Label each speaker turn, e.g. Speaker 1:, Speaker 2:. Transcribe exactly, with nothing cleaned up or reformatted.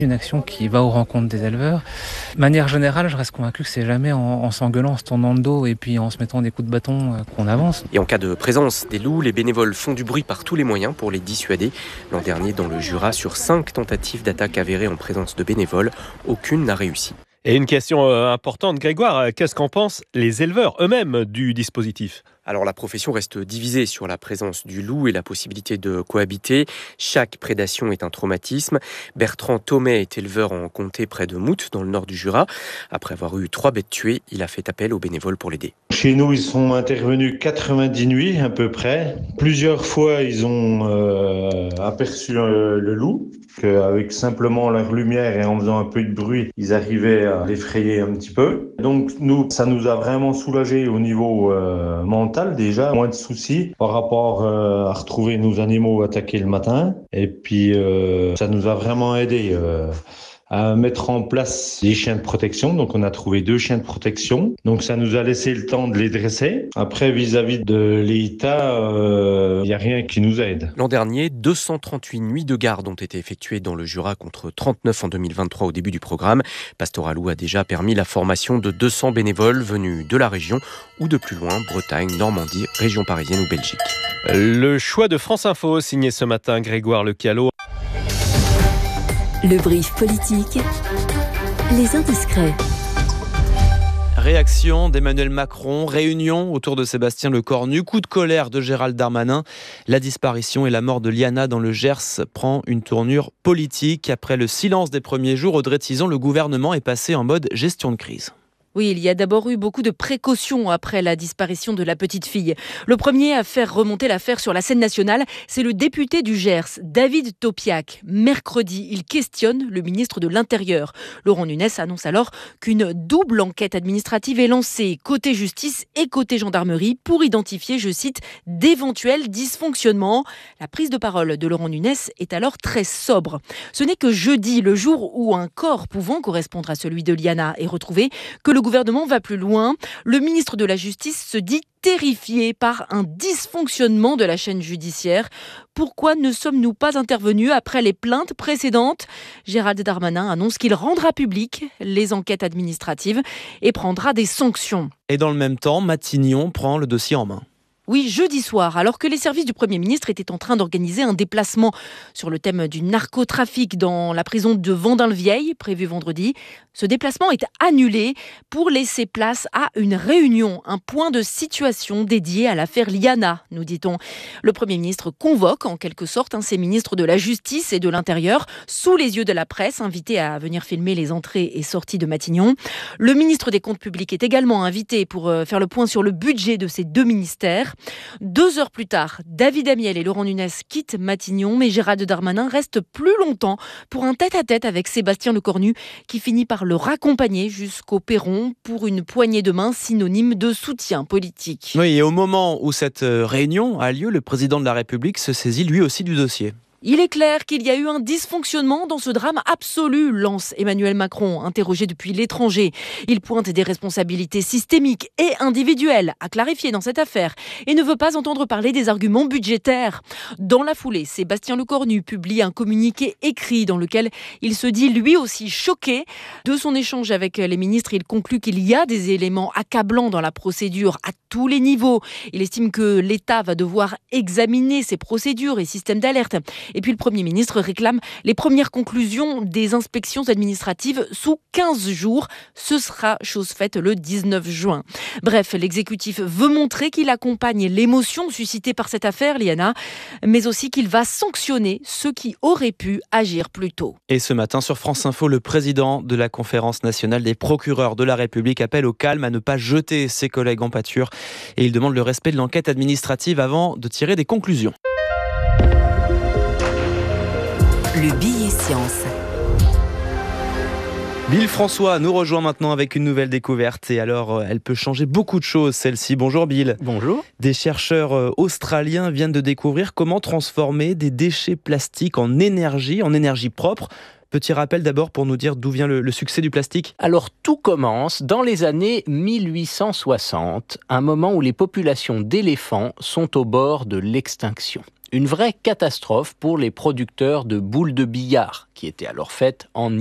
Speaker 1: Une action qui va aux rencontres des éleveurs. De manière générale, je reste convaincu que c'est jamais en, en s'engueulant, en se tournant de dos et puis en se mettant des coups de bâton euh, qu'on avance.
Speaker 2: Et en cas de présence des loups, les bénévoles font du bruit par tous les moyens pour les dissuader. L'an dernier, dans le Jura, sur cinq tentatives d'attaque avérées en présence de bénévoles, aucune n'a réussi.
Speaker 3: Et une question euh, importante, Grégoire, qu'est-ce qu'en pensent les éleveurs eux-mêmes du dispositif ?
Speaker 2: Alors la profession reste divisée sur la présence du loup et la possibilité de cohabiter. Chaque prédation est un traumatisme. Bertrand Thomay est éleveur en comté près de Mout, dans le nord du Jura. Après avoir eu trois bêtes tuées, il a fait appel aux bénévoles pour l'aider.
Speaker 4: Chez nous, ils sont intervenus quatre-vingt-dix nuits à peu près. Plusieurs fois, ils ont euh, aperçu euh, le loup, qu'avec simplement leur lumière et en faisant un peu de bruit, ils arrivaient à l'effrayer un petit peu. Donc nous, ça nous a vraiment soulagés au niveau euh, mental déjà, moins de soucis par rapport euh, à retrouver nos animaux attaqués le matin. Et puis euh, ça nous a vraiment aidé euh, à mettre en place des chiens de protection. Donc on a trouvé deux chiens de protection. Donc ça nous a laissé le temps de les dresser. Après, vis-à-vis de l'État, il euh, n'y a rien qui nous aide.
Speaker 2: L'an dernier, deux cent trente-huit nuits de garde ont été effectuées dans le Jura contre trente-neuf en deux mille vingt-trois au début du programme. Pastoralou a déjà permis la formation de deux cents bénévoles venus de la région ou de plus loin, Bretagne, Normandie, région parisienne ou Belgique.
Speaker 3: Le choix de France Info, signé ce matin Grégoire Lecalot.
Speaker 5: Le brief politique, les indiscrets.
Speaker 6: Réaction d'Emmanuel Macron, réunion autour de Sébastien Lecornu, coup de colère de Gérald Darmanin. La disparition et la mort de Liana dans le Gers prend une tournure politique. Après le silence des premiers jours, Audrey Tizon, le gouvernement est passé en mode gestion de crise.
Speaker 7: Oui, il y a d'abord eu beaucoup de précautions après la disparition de la petite fille. Le premier à faire remonter l'affaire sur la scène nationale, c'est le député du Gers, David Topiac. Mercredi, il questionne le ministre de l'Intérieur. Laurent Nunez annonce alors qu'une double enquête administrative est lancée, côté justice et côté gendarmerie, pour identifier, je cite, d'éventuels dysfonctionnements. La prise de parole de Laurent Nunez est alors très sobre. Ce n'est que jeudi, le jour où un corps pouvant correspondre à celui de Liana est retrouvé, que le Le gouvernement va plus loin. Le ministre de la Justice se dit terrifié par un dysfonctionnement de la chaîne judiciaire. Pourquoi ne sommes-nous pas intervenus après les plaintes précédentes ? Gérald Darmanin annonce qu'il rendra public les enquêtes administratives et prendra des sanctions.
Speaker 6: Et dans le même temps, Matignon prend le dossier en main.
Speaker 7: Oui, jeudi soir, alors que les services du Premier ministre étaient en train d'organiser un déplacement sur le thème du narcotrafic dans la prison de Vendin-le-Vieil, prévu vendredi, ce déplacement est annulé pour laisser place à une réunion, un point de situation dédié à l'affaire Liana, nous dit-on. Le Premier ministre convoque en quelque sorte hein, ses ministres de la Justice et de l'Intérieur, sous les yeux de la presse, invités à venir filmer les entrées et sorties de Matignon. Le ministre des Comptes publics est également invité pour faire le point sur le budget de ces deux ministères. Deux heures plus tard, David Amiel et Laurent Nunez quittent Matignon, mais Gérald Darmanin reste plus longtemps pour un tête-à-tête avec Sébastien Lecornu, qui finit par le raccompagner jusqu'au perron pour une poignée de main synonyme de soutien politique.
Speaker 6: Oui, et au moment où cette réunion a lieu, le président de la République se saisit lui aussi du dossier.
Speaker 7: Il est clair qu'il y a eu un dysfonctionnement dans ce drame absolu, lance Emmanuel Macron, interrogé depuis l'étranger. Il pointe des responsabilités systémiques et individuelles à clarifier dans cette affaire et ne veut pas entendre parler des arguments budgétaires. Dans la foulée, Sébastien Lecornu publie un communiqué écrit dans lequel il se dit lui aussi choqué. De son échange avec les ministres, il conclut qu'il y a des éléments accablants dans la procédure à tous les niveaux. Il estime que l'État va devoir examiner ses procédures et systèmes d'alerte. Et puis le Premier ministre réclame les premières conclusions des inspections administratives sous quinze jours. Ce sera chose faite le dix-neuf juin. Bref, l'exécutif veut montrer qu'il accompagne l'émotion suscitée par cette affaire, Liana, mais aussi qu'il va sanctionner ceux qui auraient pu agir plus tôt.
Speaker 6: Et ce matin, sur France Info, le président de la Conférence nationale des procureurs de la République appelle au calme, à ne pas jeter ses collègues en pâture. Et il demande le respect de l'enquête administrative avant de tirer des conclusions.
Speaker 5: Le billet science.
Speaker 6: Bill François nous rejoint maintenant avec une nouvelle découverte. Et alors, elle peut changer beaucoup de choses, celle-ci. Bonjour Bill.
Speaker 8: Bonjour.
Speaker 6: Des chercheurs australiens viennent de découvrir comment transformer des déchets plastiques en énergie, en énergie propre. Petit rappel d'abord pour nous dire d'où vient le, le succès du plastique.
Speaker 8: Alors tout commence dans les années mille huit cent soixante, un moment où les populations d'éléphants sont au bord de l'extinction. Une vraie catastrophe pour les producteurs de boules de billard, qui étaient alors faites en